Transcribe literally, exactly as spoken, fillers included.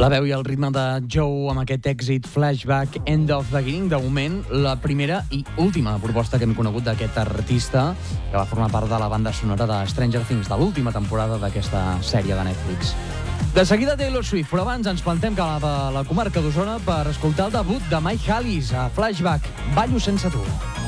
La veu i el ritme de Joe amb aquest èxit Flashback, End of Beginning, de moment la primera i última proposta que hem conegut d'aquest artista que va formar part de la banda sonora de Stranger Things, de l'última temporada d'aquesta sèrie de Netflix. De seguida Taylor Swift, però abans ens plantem cap a la comarca d'Osona per escoltar el debut de Mike Hollis a Flashback, Ballo sense tu.